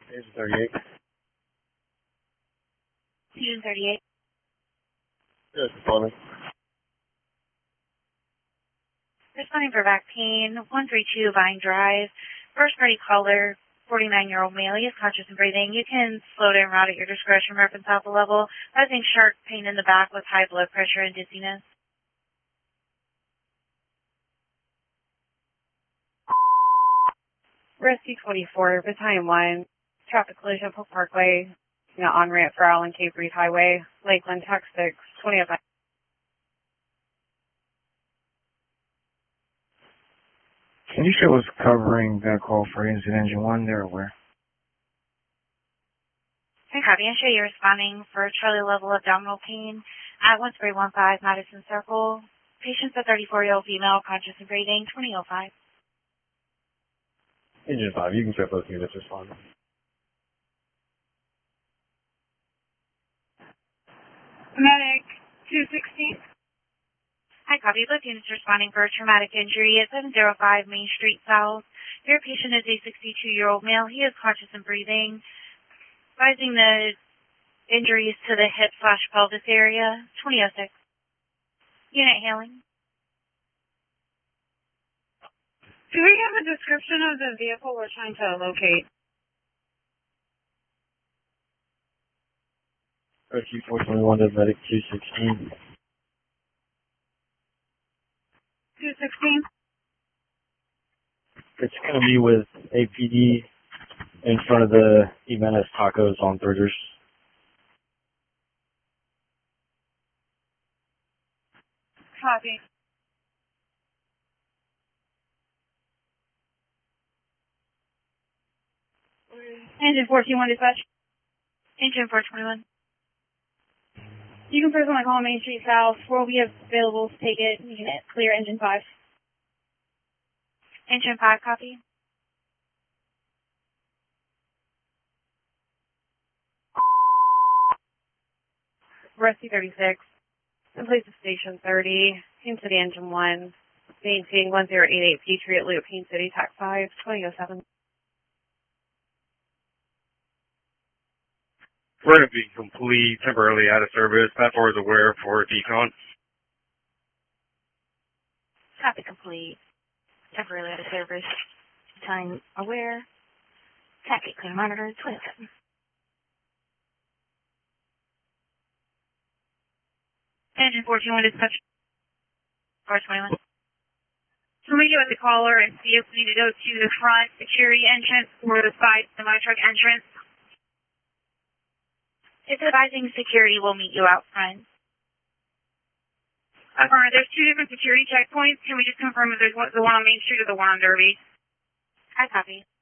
Engine 38. Engine 38. Yes, responding. Responding for back pain, 132 Vine Drive. First party caller, 49-year-old male. He is conscious and breathing. You can slow down route at your discretion, reference alpha level. Causing sharp pain in the back with high blood pressure and dizziness. Rescue 24, Battalion 1, traffic collision, Polk Parkway, on ramp for Allen Cape Reed Highway, Lakeland, Tax 6, 2005. Can you show us covering that call for incident engine 1 there or where? Okay, copy. And show you responding for Charlie level abdominal pain at 1315 Madison Circle. Patient's a 34-year-old female, conscious and breathing, 2005. Engine 5, you can check both units responding. Medic 216. Hi, copy. Both units responding for a traumatic injury at 705 Main Street South. Your patient is a 62-year-old male. He is conscious and breathing. Advising the injuries to the hip/pelvis area, 2006. Unit hailing. Do we have a description of the vehicle we're trying to locate? Rescue 421 to Medic 216. 216? It's going to be with APD in front of the Jimenez Tacos on Burgers. Copy. Engine 421 dispatch. Engine 421. You can personally call Main Street South. We'll be available to take it. You can clear engine 5. Engine 5, copy. Rescue 36. Complete to Station 30. Payne City Engine 1. Maintain 1088 Patriot Loop, Payne City, TAC 5, 2007. We're going to be complete, temporarily out of service. That floor is aware for decon. Copy complete. Temporarily out of service. Time aware. Packet clear monitor, 27. Engine 421 dispatch. 421. So we get with the caller and see if we need to go to the front security entrance or the side semi-truck entrance. It's advising security will meet you out front. There's two different security checkpoints. Can we just confirm if there's the one on Main Street or the one on Derby? I copy.